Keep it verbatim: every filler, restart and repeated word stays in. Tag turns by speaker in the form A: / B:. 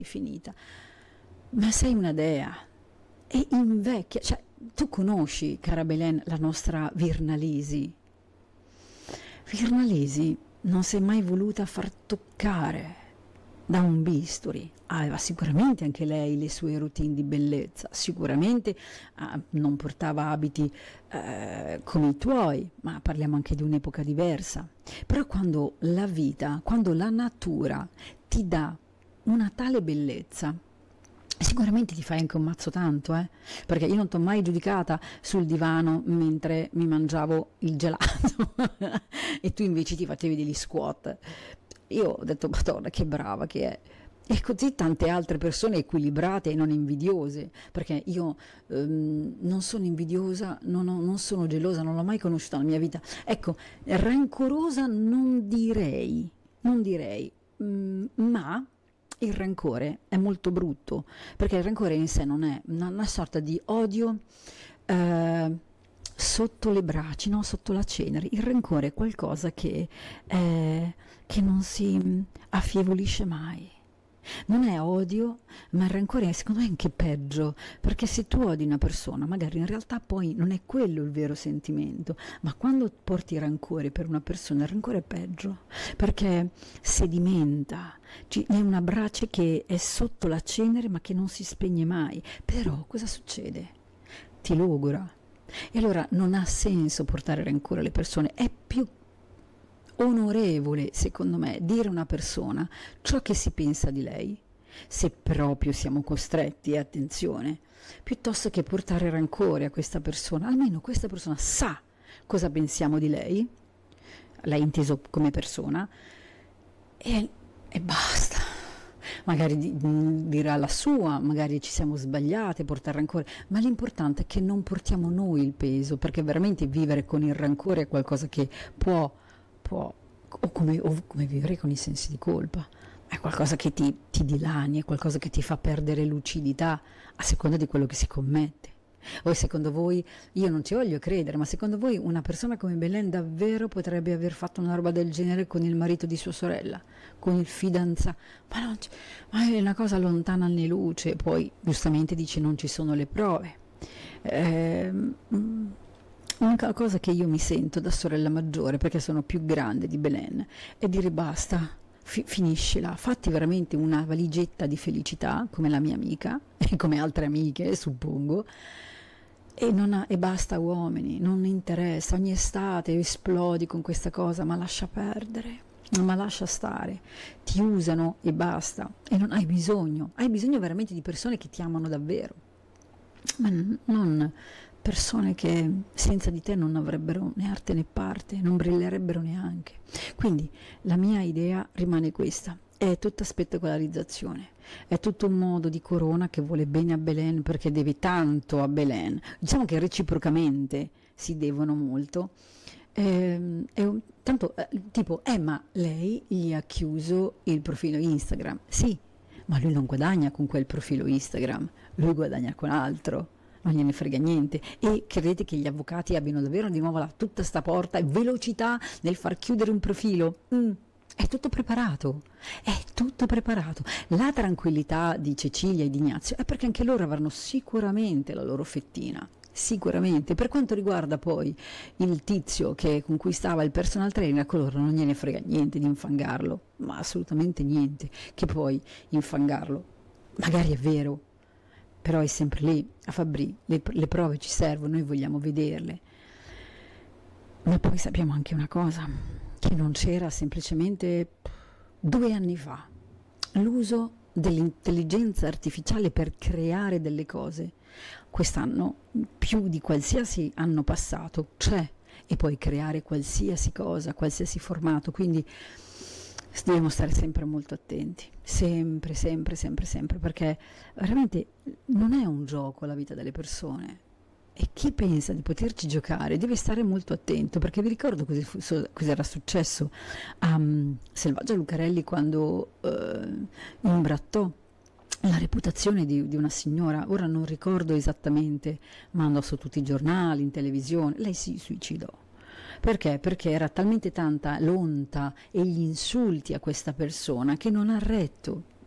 A: finita. Ma sei una dea e invecchia, cioè tu conosci, cara Belen, la nostra Virnalisi. Virnalisi non si è mai voluta far toccare da un bisturi, aveva sicuramente anche lei le sue routine di bellezza, sicuramente ah, non portava abiti eh, come i tuoi, ma parliamo anche di un'epoca diversa. Però quando la vita, quando la natura ti dà una tale bellezza, sicuramente ti fai anche un mazzo tanto, eh? Perché io non ti ho mai giudicata sul divano mentre mi mangiavo il gelato e tu invece ti facevi degli squat. Io ho detto, madonna, che brava che è. E così tante altre persone equilibrate e non invidiose, perché io ehm, non sono invidiosa, non, ho, non sono gelosa, non l'ho mai conosciuta nella mia vita. Ecco, rancorosa non direi, non direi, mm, ma il rancore è molto brutto, perché il rancore in sé non è una, una sorta di odio eh, sotto le braccia, no? Sotto la cenere. Il rancore è qualcosa che, eh, che non si affievolisce mai. Non è odio, ma il rancore è secondo me anche peggio, perché se tu odi una persona, magari in realtà poi non è quello il vero sentimento, ma quando porti rancore per una persona, il rancore è peggio, perché sedimenta, è una brace che è sotto la cenere ma che non si spegne mai. Però cosa succede? Ti logora. E allora non ha senso portare rancore alle persone, è più onorevole, secondo me, dire a una persona ciò che si pensa di lei, se proprio siamo costretti, e attenzione, piuttosto che portare rancore a questa persona. Almeno questa persona sa cosa pensiamo di lei, l'hai inteso come persona, e, e basta. Magari di, dirà la sua, magari ci siamo sbagliate, portare rancore, ma l'importante è che non portiamo noi il peso, perché veramente vivere con il rancore è qualcosa che può può, o come, o come vivere con i sensi di colpa, è qualcosa che ti, ti dilani, è qualcosa che ti fa perdere lucidità a seconda di quello che si commette. O secondo voi, io non ci voglio credere, ma secondo voi una persona come Belen davvero potrebbe aver fatto una roba del genere con il marito di sua sorella, con il fidanzato? Ma, non c- ma è una cosa lontana anni luce. Poi giustamente dice non ci sono le prove. ehm, L'unica cosa che io mi sento da sorella maggiore, perché sono più grande di Belen, è dire basta, fi- finiscila, fatti veramente una valigetta di felicità, come la mia amica, e come altre amiche, suppongo, e, non ha- e basta uomini, non interessa, ogni estate esplodi con questa cosa, ma lascia perdere, ma lascia stare, ti usano e basta, e non hai bisogno, hai bisogno veramente di persone che ti amano davvero, ma n- non persone che senza di te non avrebbero né arte né parte, non brillerebbero neanche. Quindi la mia idea rimane questa, è tutta spettacolarizzazione, è tutto un modo di Corona che vuole bene a Belen perché deve tanto a Belen, diciamo che reciprocamente si devono molto. Ehm, è un, tanto eh, tipo, eh ma lei gli ha chiuso il profilo Instagram, sì, ma lui non guadagna con quel profilo Instagram, lui guadagna con altro, non gliene frega niente. E credete che gli avvocati abbiano davvero di nuovo la, tutta sta porta e velocità nel far chiudere un profilo? Mm, è tutto preparato, è tutto preparato. La tranquillità di Cecilia e di Ignazio è perché anche loro avranno sicuramente la loro fettina, sicuramente. Per quanto riguarda poi il tizio che con cui stava il personal trainer, a coloro non gliene frega niente di infangarlo, ma assolutamente niente, che poi infangarlo magari è vero, però è sempre lì a Fabbri, le, le prove ci servono, noi vogliamo vederle. Ma poi sappiamo anche una cosa, che non c'era semplicemente due anni fa l'uso dell'intelligenza artificiale per creare delle cose. Quest'anno più di qualsiasi anno passato c'è, e puoi creare qualsiasi cosa, qualsiasi formato, quindi dobbiamo stare sempre molto attenti, sempre, sempre, sempre, sempre, perché veramente non è un gioco la vita delle persone, e chi pensa di poterci giocare deve stare molto attento, perché vi ricordo cosa, fu, cosa era successo a um, Selvaggia Lucarelli quando uh, imbrattò la reputazione di, di una signora, ora non ricordo esattamente, ma andò su tutti i giornali, in televisione, lei si suicidò. Perché? Perché era talmente tanta l'onta e gli insulti a questa persona che non ha retto.